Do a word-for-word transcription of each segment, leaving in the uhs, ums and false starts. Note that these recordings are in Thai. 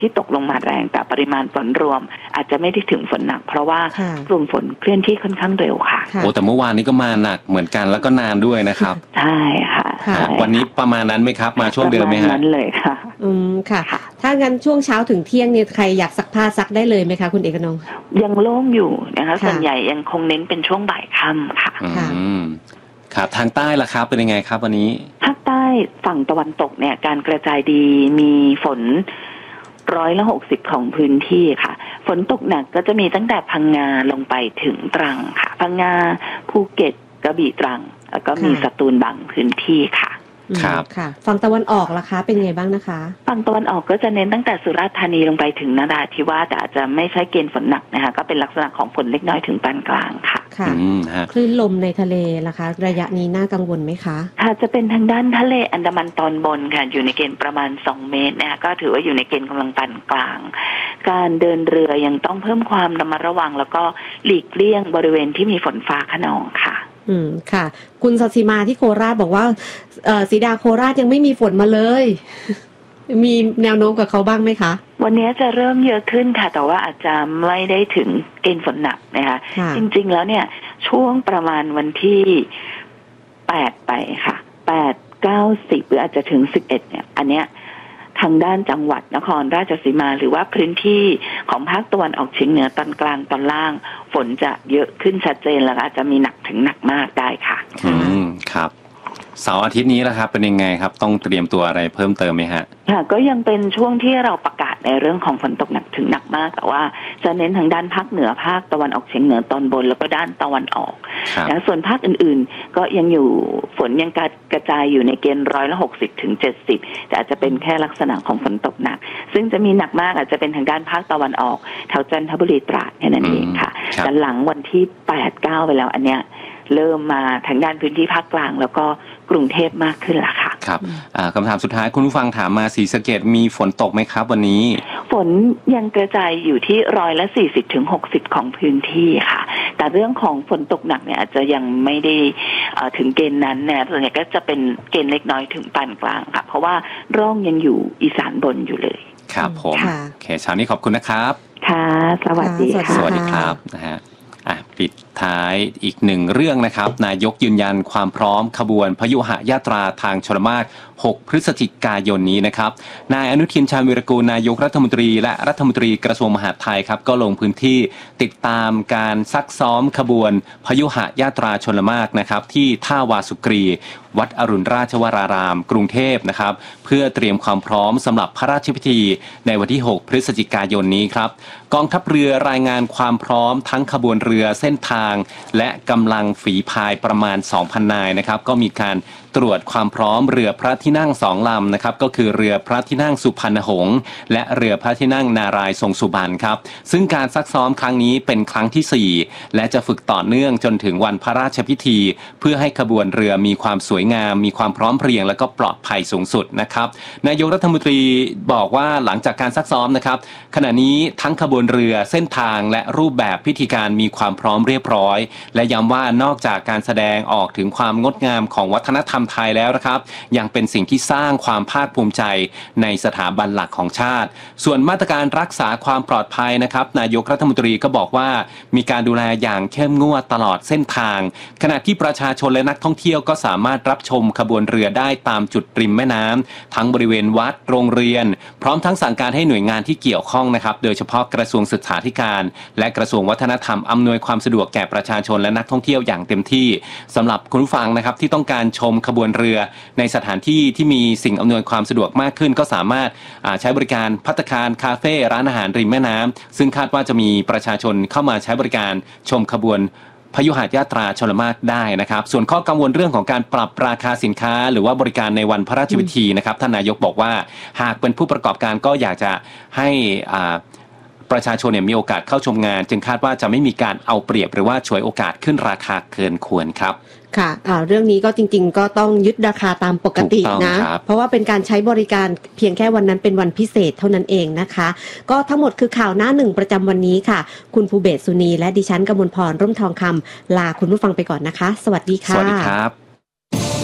ที่ตกลงมาแรงแต่ปริมาณฝนรวมอาจจะไม่ได้ถึงฝนหนักเพราะว่ากลุ่มฝนเคลื่อนที่ค่อนข้างเร็วค่ะโอ้แต่เมื่อวานนี้ก็มาหนักเหมือนกันแล้วก็นานด้วยนะครับใช่ค่ะวันนี้ประมาณนั้นไหมครับมาช่วงเดิมไหมฮะนั้นเลยค่ะอืมค่ะถ้างั้นช่วงเช้าถึงเที่ยงเนี่ยใครอยากซักผ้าซักได้เลยไหมคะคุณเอกนงยังโล่งอยู่นะคะส่วนใหญ่ยังคงเน้นเป็นช่วงบ่ายค่ำค่ะอืมครับทางใต้ล่ะครับเป็นยังไงครับวันนี้ภาคใต้ฝั่งตะวันตกเนี่ยการกระจายดีมีฝนร้อยละหกสิบของพื้นที่ค่ะฝนตกหนักก็จะมีตั้งแต่พังงาลงไปถึงตรังค่ะพังงาภูเก็ตกระบี่ตรังแล้วก็มีสตูลบางพื้นที่ค่ะครับค่ะฝั่งตะวันออกล่ะคะเป็นไงบ้างนะคะฝั่งตะวันออกก็จะเน้นตั้งแต่สุราษฎร์ธานีลงไปถึงนราธิวาสแต่อาจจะไม่ใช่เกณฑ์ฝนหนักนะคะก็เป็นลักษณะของฝนเล็กน้อยถึงปานกลางค่ะค่ะคลื่นลมในทะเลล่ะคะระยะนี้น่ากังวลไหมคะค่ะจะเป็นทางด้านทะเลอันดามันตอนบนค่ะอยู่ในเกณฑ์ประมาณสองเมตรนะคะก็ถือว่าอยู่ในเกณฑ์กำลังปานกลางการเดินเรือยังต้องเพิ่มความระมัดระวังแล้วก็หลีกเลี่ยงบริเวณที่มีฝนฟ้าคะนองค่ะอืมค่ะคุณศศิมาที่โคราชบอกว่าเอ่อศรีดาโคราชยังไม่มีฝนมาเลยมีแนวโน้มกับเขาบ้างไหมคะวันนี้จะเริ่มเยอะขึ้นค่ะแต่ว่าอาจจะไม่ได้ถึงเกณฑ์ฝนหนักนะคะจริงๆแล้วเนี่ยช่วงประมาณวันที่แปดไปค่ะแปด เก้า สิบหรืออาจจะถึงสิบเอ็ดเนี่ยอันเนี้ยทางด้านจังหวัดนครราชสีมาหรือว่าพื้นที่ของภาคตะวันออกเฉียงเหนือตอนกลางตอนล่างฝนจะเยอะขึ้นชัดเจนแล้วอาจจะมีหนักถึงหนักมากได้ค่ะอืมครับเสาร์อาทิตย์นี้ล่ะครับเป็นยังไงครับต้องเตรียมตัวอะไรเพิ่มเติมไหมฮะค่ะก็ยังเป็นช่วงที่เราประกาศในเรื่องของฝนตกหนักถึงหนักมากแต่ว่าจะเน้นทางด้านภาคเหนือภาคตะวันออกเฉียงเหนือตอนบนแล้วก็ด้านตะวันออกนะส่วนภาคอื่นๆก็ยังอยู่ฝนยังกระจายอยู่ในเกณฑ์ร้อยละหกสิบถึงเจ็ดสิบแต่อาจจะเป็นแค่ลักษณะของฝนตกหนักซึ่งจะมีหนักมากอาจจะเป็นทางด้านภาคตะวันออกแถวจันทบุรีตราดแค่นั้นเองค่ะแต่หลังวันที่แปด เก้าไปแล้วอันเนี้ยเริ่มมาทางด้านพื้นที่ภาคกลางแล้วก็กรุงเทพมากขึ้นละค่ะครับคำถามสุดท้ายคุณผู้ฟังถามมาศรีสะเกษมีฝนตกไหมครับวันนี้ฝนยังกระจายอยู่ที่ร้อยละสี่สิบถึงหกสิบของพื้นที่ค่ะแต่เรื่องของฝนตกหนักเนี่ยอาจจะยังไม่ได้ถึงเกณฑ์นั้นนะส่วนใหญ่ก็จะเป็นเกณฑ์เล็กน้อยถึงปานกลางค่ะเพราะว่าร่องยังอยู่อีสานบนอยู่เลยครับผมโอเคเช้านี้ขอบคุณนะครับค่ะสวัสดีค่ะสวัสดีครับนะฮะอ่ะปิดท้ายอีกหนึ่งเรื่องนะครับนายกยืนยันความพร้อมขบวนพยุหยาตราทางชลมารหกพฤศจิกายนนี้นะครับนายอนุทินชาญวีรกูลนายกรัฐมนตรีและรัฐมนตรีกระทรวงมหาดไทยครับก็ลงพื้นที่ติดตามการซักซ้อมขบวนพยุหยาตราชลมารนะครับที่ท่าวาสุกรีวัดอรุณราชวรารามกรุงเทพนะครับเพื่อเตรียมความพร้อมสำหรับพระราชพิธีในวันที่หกพฤศจิกายนนี้ครับกองทัพเรือรายงานความพร้อมทั้งขบวนเรือเส้นทางและกำลังฝีพายประมาณ สองพัน นายนะครับก็มีการตรวจความพร้อมเรือพระที่นั่งสองลำนะครับก็คือเรือพระที่นั่งสุพรรณหงษ์และเรือพระที่นั่งนารายณ์ทรงสุบรรณครับซึ่งการซักซ้อมครั้งนี้เป็นครั้งที่สี่และจะฝึกต่อเนื่องจนถึงวันพระราชพิธีเพื่อให้ขบวนเรือมีความสวยงามมีความพร้อมเพรียงและก็ปลอดภัยสูงสุดนะครับนายกรัฐมนตรีบอกว่าหลังจากการซักซ้อมนะครับขณะนี้ทั้งขบวนเรือเส้นทางและรูปแบบพิธีการมีความพร้อมเรียบร้อยและย้ำว่านอกจากการแสดงออกถึงความงดงามของวัฒนธรรมไทยแล้วนะครับยังเป็นสิ่งที่สร้างความภาคภูมิใจในสถาบันหลักของชาติส่วนมาตรการรักษาความปลอดภัยนะครับนายกรัฐมนตรีก็บอกว่ามีการดูแลอย่างเข้มงวดตลอดเส้นทางขณะที่ประชาชนและนักท่องเที่ยวก็สามารถรับชมขบวนเรือได้ตามจุดริมแม่น้ำทั้งบริเวณวัดโรงเรียนพร้อมทั้งสั่งการให้หน่วยงานที่เกี่ยวข้องนะครับโดยเฉพาะกระทรวงศึกษาธิการและกระทรวงวัฒนธรรมอำนวยความสะดวกแก่ประชาชนและนักท่องเที่ยวอย่างเต็มที่สำหรับคุณผู้ฟังนะครับที่ต้องการชมขบวนเรือในสถานที่ที่มีสิ่งอำนวยความสะดวกมากขึ้นก็สามารถใช้บริการภัตตาคารคาเฟ่ร้านอาหารริมแม่น้ำซึ่งคาดว่าจะมีประชาชนเข้ามาใช้บริการชมขบวนพยุหยาตราชลมารได้นะครับส่วนข้อกังวลเรื่องของการปรับราคาสินค้าหรือว่าบริการในวันพระราชพิธีนะครับท่านนายกบอกว่าหากเป็นผู้ประกอบการก็อยากจะให้อ่าประชาชนเนี่ยมีโอกาสเข้าชมงานจึงคาดว่าจะไม่มีการเอาเปรียบหรือว่าฉวยโอกาสขึ้นราคาเกินควรครับค่ะอ่าเรื่องนี้ก็จริงๆก็ต้องยึดราคาตามปกตินะเพราะว่าเป็นการใช้บริการเพียงแค่วันนั้นเป็นวันพิเศษเท่านั้นเองนะคะก็ทั้งหมดคือข่าวหน้าหนึ่งประจำวันนี้ค่ะคุณภูเบศสุนีและดิฉันกมลพรร่มทองคำลาคุณผู้ฟังไปก่อนนะคะสวัสดีค่ะสวัสดีครับ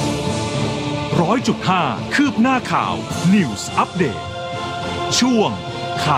ร้อยจุดห้าคืบหน้าข่าว News Update ช่วง